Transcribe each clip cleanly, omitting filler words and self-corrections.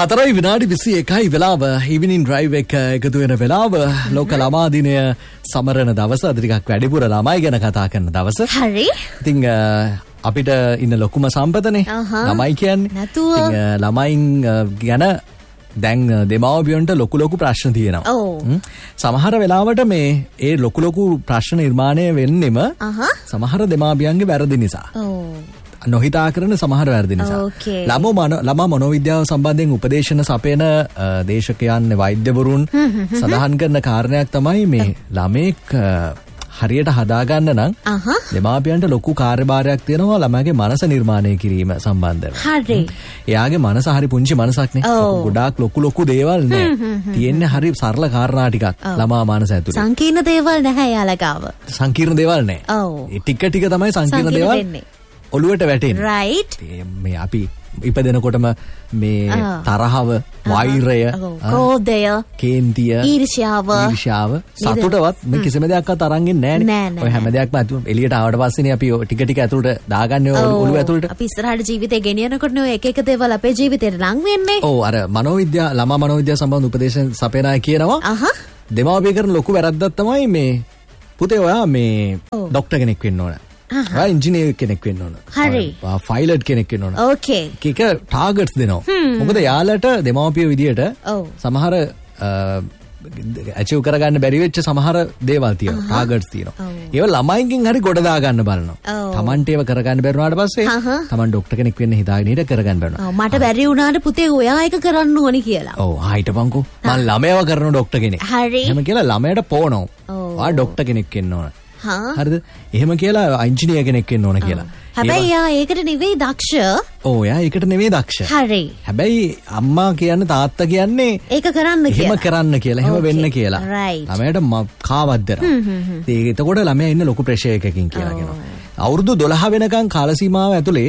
4 විනාඩි 21යි වෙලාව ඉවිනින් ඩ්‍රයිව් එක එකතු වෙන වෙලාව ලෝක ළමා දිනය සමරන දවස අද ටිකක් වැඩිපුර ළමයි ගැන කතා කරන දවස. හරි. ඉතින් අපිට ඉන්න ලොකුම සම්පතනේ ළමයි කියන්නේ. නැතුව ඉතින් ළමයින් ගැන දැන් දෙමව්පියන්ට ලොකු ප්‍රශ්න තියෙනවා. සමහර වෙලාවට මේ ඒ ලොකු ප්‍රශ්න නිර්මාණය වෙන්නෙම සමහර දෙමාපියන්ගේ වැරදි නිසා. නොහිතා කරන සමහර වැරදි නිසා. ළමා මනෝවිද්‍යාව සම්බන්ධයෙන් උපදේශන සපයන දේශකයන් වෛද්‍යවරුන් සඳහන් කරන කාරණයක් තමයි මේ ළමෙක් හරියට හදාගන්න නම් දෙමාපියන්ට ලොකු කාර්යභාරයක් තියෙනවා ළමයාගේ මනස නිර්මාණය කිරීම සම්බන්ධව. හරි. එයාගේ මනස හරි පුංචි මනසක්නේ. ගොඩාක් ලොකු දේවල් නෑ. තියෙන්නේ හරි සරල කාරණා ටිකක් ළමා මනස ඇතුලේ. සංකීර්ණ දේවල් නැහැ යාලා ගාව. සංකීර්ණ දේවල් නෑ. ටික තමයි සංකීර්ණ දේවල් ඔළුවට වැටෙන්නේ. රයිට්. මේ අපි ඉපදෙනකොටම මේ තරහව, වෛරය, ක්‍රෝධය, කේන්තිය, ඊර්ෂ්‍යාව සතුටවත් මේ කිසිම දෙයක්වත් අරන් ඉන්නේ නෑනේ. ඔය හැම දෙයක්ම එළියට ආවට පස්සේනේ අපි ටික ඇතුළට දාගන්නේ ඔළුව ඇතුළට. අපි ඉස්සරහට ජීවිතේ ගෙනියනකොට නේ එක දේවල් අපේ ජීවිතේට ලං වෙන්නේ. ඔව් අර ළමා මනෝවිද්‍යාව සම්බන්ධ උපදේශන සපයන අය කියනවා. දෙමාපිය කරන ලොකු වැරද්දක් තමයි මේ පුතේ ඔයා මේ ડોක්ටර් කෙනෙක් වෙන්න ඕන. ඉංජිනේර් කෙනෙක් වෙන්න ඕන. හරි. ෆයිලට් කෙනෙක් වෙන්න ඕන. ඕකේ. එක ටාගට්ස් දෙනවා. මොකද යාලට දෙමාපිය විදියට සමහර අචීව් කරගන්න බැරි වෙච්ච සමහර දේවල් තියෙනවා. ටාගට්ස් තියෙනවා. ඒව ළමයින්ගෙන් හරි ගොඩ දා ගන්න බලනවා. Tamanට ඒව කරගන්න බැරි වුණාට පස්සේ Taman ડોක්ටර් කෙනෙක් වෙන්න හිතාගෙන හිට කරගන්න බැරනවා. මට බැරි වුණාට පුතේ ඔයා එක කරන්න ඕනි කියලා. ඔව් හිටපන්කෝ. මම ළමයව කරන ડોක්ටර් කෙනෙක්. හරි. එහෙම කියලා ළමයට පොවනවා. ඔයා ડોක්ටර් කෙනෙක් වෙන්න ඕන. හරිද? එහෙම කියලා ඉංජිනේර් කෙනෙක් වෙන්න ඕන කියලා. හැබැයි යා ඒකට නෙවෙයි දක්ෂ. ඔව් යා ඒකට නෙවෙයි දක්ෂ. හරි. හැබැයි අම්මා කියන්නේ තාත්තා කියන්නේ ඒක කරන්න කියලා. එහෙම කරන්න කියලා. එහෙම වෙන්න කියලා. ළමයට කාවත් දෙනවා. එතකොට ළමයා ඉන්න ලොකු ප්‍රෙෂර් එකකින් කියලා කියනවා. අවුරුදු 12 වෙනකන් කාල සීමාව ඇතුලේ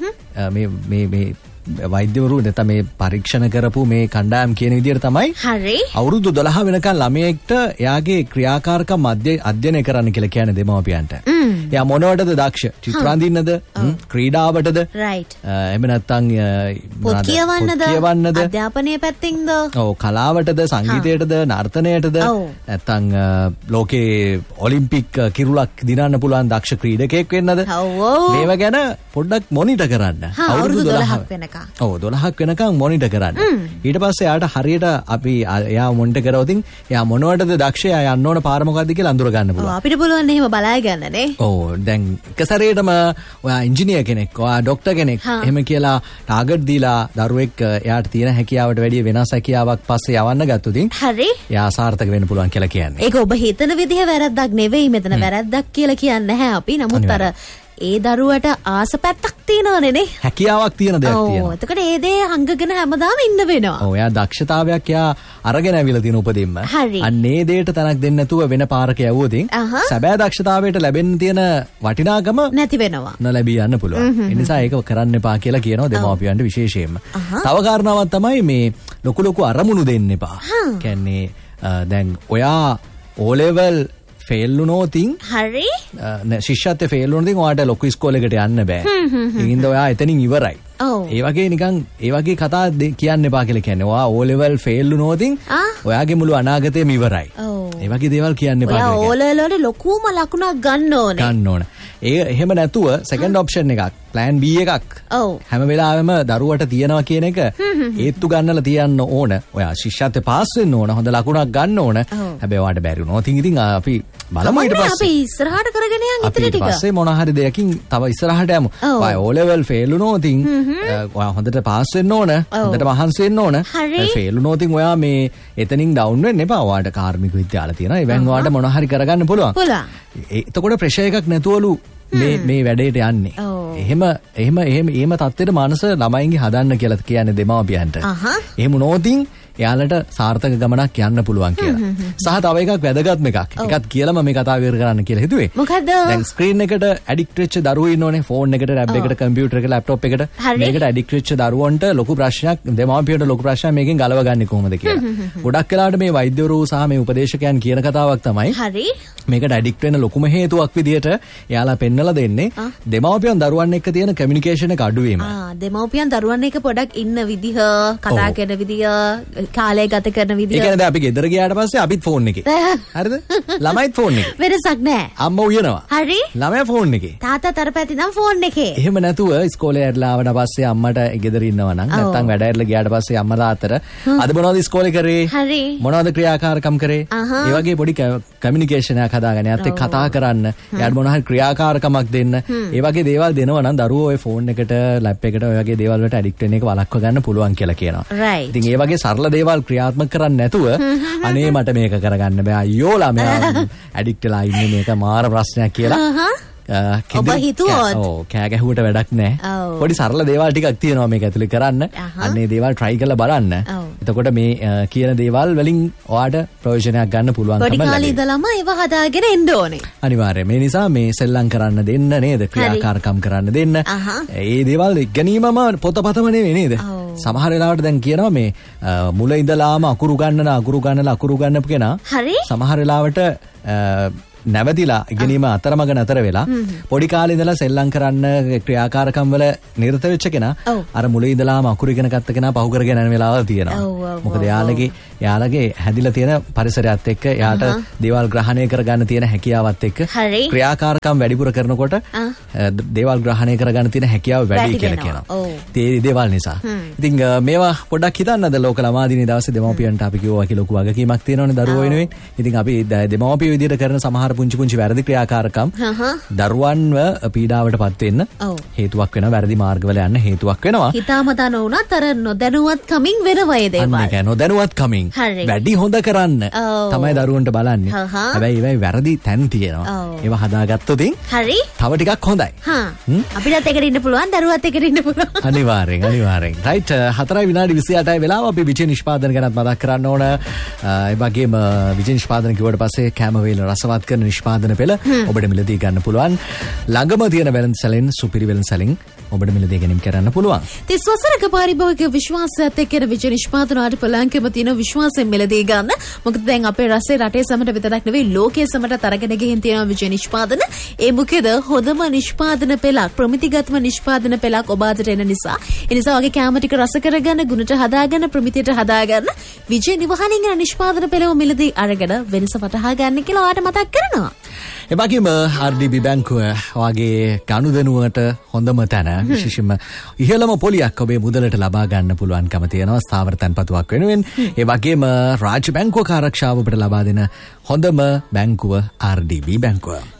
මේ වෛද්‍යවරු නැත්නම් මේ පරීක්ෂණ කරපු මේ කණ්ඩායම් කියන විදිහට තමයි අවුරුදු 12 වෙනකන් ළමයෙක්ට එයාගේ ක්‍රියාකාරකම් අධ්‍යයනය කරන්න කියලා කියන්නේ දෙමව්පියන්ට. එයා මොනවටද දක්ෂ? චිත්‍රාඳින්නද? ක්‍රීඩාවටද? රයිට්. එහෙම නැත්නම් පොත් කියවන්නද? අධ්‍යාපනයේ පැත්තෙන්ද? ඔව් කලාවටද? සංගීතයටද? නර්තනයටද? නැත්නම් ලෝකේ ඔලිම්පික් කිරුළක් දිනන්න පුළුවන් දක්ෂ ක්‍රීඩකයෙක් වෙන්නද? මේවා ගැන පොඩ්ඩක් මොනිටර් කරන්න. අවුරුදු 12ක් වෙනකන්. ඔව් 12ක් වෙනකන් මොනිටර් කරන්න. ඊට පස්සේ යාට හරියට අපි එයා මොනිටර් කරවතින් එයා මොනවටද දක්ෂ එයා යන්න ඕන පාර මොකද්ද කියලා අඳුර ගන්න පුළුවන්. අපිට පුළුවන් එහෙම බලා ගන්න නේ. ඔව් දැන් එක සැරේටම ඔයා ඉංජිනේර් කෙනෙක්, ඔයා ડોක්ටර් කෙනෙක් එහෙම කියලා ටාගට් දීලා දරුවෙක් එයාට තියෙන හැකියාවට වැඩිය වෙනස් හැකියාවක් පස්සේ යවන්න ගත්තොතින් හරි. එයා සාර්ථක වෙන්න පුළුවන් කියලා කියන්නේ. ඒක ඔබ හිතන විදිහ වැරද්දක් නෙවෙයි මෙතන වැරද්දක් කියලා කියන්නේ නැහැ අපි. නමුත් අර ඒ දරුවට ආස පැත්තක් තියෙනවනේ නේ. හැකියාවක් තියෙන දෙයක් තියෙනවා. ඔව්. එතකොට ඒ දේ අංගගෙන හැමදාම ඉන්න වෙනවා. ඔව්. එයා දක්ෂතාවයක් එයා අරගෙන ඇවිල්ලා තියෙන උපදින්ම. අන්නේ දෙයට තනක් දෙන්න නැතුව වෙන පාරක යවුවොතින් සැබෑ දක්ෂතාවයට ලැබෙන්න තියෙන වටිනාකම නැති වෙනවා. නොලැබී යන්න පුළුවන්. ඒ නිසා ඒක කරන්න එපා කියලා කියනවා දෙමව්පියන්ට විශේෂයෙන්ම. තව කාරණාවක් තමයි මේ ලොකු අරමුණු දෙන්න එපා. කියන්නේ දැන් ඔයා O level ෆේල් වුණොතින් හරි ශිෂ්‍යත්වයේ ෆේල් වුණොතින් ඔයාට ලොකු ඉස්කෝලේකට යන්න බෑ. ඒකින්ද ඔයා එතනින් ඉවරයි. ඒ වගේ නිකන් ඒ වගේ කතා කියන්න එපා කියලා කියන්නේ. ඔයා O level ෆේල් වුණොතින් ඔයාගේ මුළු අනාගතයම ඉවරයි. ඒ වගේ දේවල් කියන්න එපා කියලා. ඔයා O level වල ලොකුම ලකුණක් ගන්න ඕනේ. ගන්න ඕනේ. ඒ එහෙම නැතුව සෙකන්ඩ් ඔප්ෂන් එකක් plan B එකක් හැම වෙලාවෙම දරුවට තියනවා කියන එක ඒත්තු ගන්නලා තියන්න ඕන. ඔයා ශිෂ්‍යත්වයේ පාස් වෙන්න ඕන. හොඳ ලකුණක් ගන්න ඕන. හැබැයි ඔයාට බැරි වුණොත් ඉතින් අපි බලමු ඊට පස්සේ. අපි ඉස්සරහට කරගෙන යන් ඉතින් ටික. ඊට පස්සේ මොන හරි දෙයකින් තව ඉස්සරහට යමු. ඔයා O level ෆේල් වුණොත් ඔයා හොඳට පාස් වෙන්න ඕන. හොඳට මහන්සි වෙන්න ඕන. ෆේල් වුණොත් ඔයා මේ එතනින් ඩවුන් වෙන්න එපා. ඔයාට කාර්මික විද්‍යාල තියෙනවා. ඒවෙන් ඔයාට මොන හරි කරගන්න පුළුවන්. එතකොට ප්‍රෙෂර් එකක් නැතුවලු මේ වැඩේට යන්නේ. එහෙම තත්ත්වෙට මානස ළමයින්ගේ හදන්න කියලා කියන්නේ දෙමාපියන්ට. එහෙම නොතින් එයාලට සාර්ථක ගමනක් යන්න පුළුවන් කියලා. සහ තව එකක් වැදගත්ම එකක්. ඒකත් කියලාම මේ කතාව ඉවර කරන්න කියලා හිතුවේ. මොකද්ද? දැන් ස්ක්‍රීන් එකට ඇඩික්ට් වෙච්ච දරුවෝ ඉන්නෝනේ. ෆෝන් එකට, ටැබ් එකට, කම්පියුටර් එකට, ලැප්ටොප් එකට. මේකට ඇඩික්ට් වෙච්ච දරුවන්ට ලොකු ප්‍රශ්නයක්, දෙමාපියන්ට ලොකු ප්‍රශ්නයක් මේකෙන් ගලව ගන්න කොහොමද කියලා. ගොඩක් වෙලාවට මේ වෛද්‍යවරු සහ මේ උපදේශකයන් කියන කතාවක් තමයි. හරි. මේකට ඇඩික්ට් වෙන ලොකුම හේතුවක් විදියට එයාලා පෙන්නලා දෙන්නේ දෙමාපියන් දරුවන් එක්ක තියෙන කමියුනිකේෂන් එක අඩු වීම. දෙමාපියන් දරුවන් එක්ක පොඩක් ඉන්න විදිහ, කතා කරන විදිය, කාලය ගත කරන විදිය. ඒ කියන්නේ දැන් අපි ගෙදර ගියාට පස්සේ අපිත් ෆෝන් එකේ. හරිද? ළමයිත් ෆෝන් එකේ. වෙනසක් නැහැ. අම්මා උයනවා. හරි. ළමයා ෆෝන් එකේ. තාත්තා තරපැති නම් ෆෝන් එකේ. එහෙම නැතුව ඉස්කෝලේ ඇරලා ආවට පස්සේ අම්මට ගෙදර ඉන්නවා නම් නැත්තම් වැඩ ඇරලා ගියාට පස්සේ අම්මා තාත්තට අද මොනවද ඉස්කෝලේ කරේ? හරි. මොනවද ක්‍රියාකාරකම් කරේ? ඒ වගේ පොඩි කමියුනිකේෂන් එකක් හදාගන්න. එයාත් එක්ක කතා කරන්න. එයාට මොනවා හරි ක්‍රියාකාරකමක් දෙන්න. ඒ වගේ දේවල් දෙනවා නම් දරුවෝ ඔය ෆෝන් එකට, ලැප් එකට ඔය වගේ දේවල් වලට ඇඩික්ට් වෙන එක වළක්ව ගන්න පුළුවන් කියලා කියනවා. ඉතින් ඒ වගේ සරල දේවල් ක්‍රියාත්මක කරන්නේ නැතුව අනේ මට මේක කරගන්න බෑ අයියෝ ළමයා ඇඩික්ට් වෙලා ඉන්නේ මේක මාර ප්‍රශ්නයක් කියලා. ඔබ හිතුවොත් කෑ ගැහුවට වැඩක් නැහැ. පොඩි සරල දේවල් ටිකක් තියෙනවා මේක ඇතුලේ කරන්න. අන්නේ දේවල් try කරලා බලන්න. එතකොට මේ කියන දේවල් වලින් ඔයාට ප්‍රයෝජනයක් ගන්න පුළුවන් තමයි. පොඩි කාලේ ඉඳලම ඒව හදාගෙන එන්න ඕනේ. අනිවාර්යයෙන්. මේ නිසා මේ සෙල්ලම් කරන්න දෙන්න නේද? ක්‍රියාකාරකම් කරන්න දෙන්න. ඒ දේවල් ඉගෙනීමම පොතපතම නෙවෙයි නේද? සමහර වෙලාවට දැන් කියනවා මේ මුල ඉඳලාම අකුරු ගන්නපු කෙනා සමහර වෙලාවට නැවතිලා ඉගෙනීම අතරමඟ නතර වෙලා පොඩි කාලේ ඉඳලා සෙල්ලම් කරන්න ක්‍රියාකාරකම් වල නිරත වෙච්ච කෙනා අර මුලින් ඉඳලාම අකුරු ඉගෙන ගත්ත කෙනා පහු කරගෙන යන වෙලාවල් තියෙනවා. මොකද යාලගේ හැදිලා තියෙන පරිසරයත් එක්ක යාට දේවල් ග්‍රහණය කරගන්න තියෙන හැකියාවත් එක්ක ක්‍රියාකාරකම් වැඩිපුර කරනකොට දේවල් ග්‍රහණය කරගන්න තියෙන හැකියාව වැඩි කියලා කියනවා. ඒ දේවල් නිසා. ඉතින් මේවා පොඩ්ඩක් හිතන්නද ලෝක ළමා දිනේ දවසේ දෙමව්පියන්ට අපි කිව්වා කියලා ලොකු වගකීමක් තියෙනවනේ දරුවෝ වෙනුවෙන්. ඉතින් අපි දෙමව්පියෝ විදියට කරන සමහර පුංචි වැරදි ක්‍රියාකාරකම් දරුවන්ව පීඩාවට පත් වෙන්න හේතුවක් වෙනවා. වැරදි මාර්ගවල යන්න හේතුවක් වෙනවා. හිතාමතා නොවුනත් අර නොදැනුවත් කමින් වෙනවා ඒ දේවල්. අන්න ඒක නොදැනුවත් කමින් වැඩි හොඳ කරන්න තමයි දරුවන්ට බලන්නේ. හැබැයි ඒවයි වැරදි තැන් තියෙනවා. ඒවා හදාගත්තොත් හරි තව ටිකක් හොඳයි. අපිටත් එකට ඉන්න පුළුවන්, දරුවත් එකට ඉන්න පුළුවන්. අනිවාර්යෙන්. රයිට් 4:28 වෙලාව අපි විජය නිෂ්පාදන ගැනත් මතක් කරන්න ඕන. ඒ වගේම විජය නිෂ්පාදන කිව්වට පස්සේ කැම වේල රසවත් කරන නිෂ්පාදන පෙළ ඔබට මිලදී ගන්න පුළුවන්. ළඟම තියෙන වෙළඳසැලෙන් සුපිරි වෙළඳසැලෙන් ඔබට මිලදී ගැනීම කරන්න පුළුවන්. 30 වසරක පාරිභෝගික විශ්වාසයත් එක්ක විජය නිෂ්පාදන වලට පළංකම තියෙන විශ්වාසයෙන් මිලදී ගන්න. මොකද දැන් අපේ රටේ සමට විතරක් නෙවෙයි ලෝකයේ සමට අරගෙන ගිහින් තියෙන විජය නිෂ්පාදන. ඒ මොකද හොඳම නිෂ්පාදන පෙළක්, ප්‍රමිතිගතම නිෂ්පාදන පෙළක් ඔබ අතට එන නිසා. ඒ නිසා වගේ කැම ටික රස කරගන්න, ගුණට හදාගන්න, ප්‍රමිතියට හදාගන්න විජය නිවහනින් යන නිෂ්පාදන පෙළව මිලදී අරගෙන වෙනස වටහා ගන්න කියලා ඔයාලට මතක් කරනවා. ඒ වගේම RDB බැංකුව වගේ ගනුදෙනුවට හොඳම තැන, විශේෂයෙන්ම ඉහළම පොලියක් ඔබේ මුදලට ලබා ගන්න පුළුවන්කම තියෙනවා ස්ථාවර තැන්පතුවක් වෙනුවෙන්. ඒ වගේම රාජ්‍ය බැංකුවක ආරක්ෂාව ඔබට ලබා දෙන හොඳම බැංකුව RDB බැංකුව.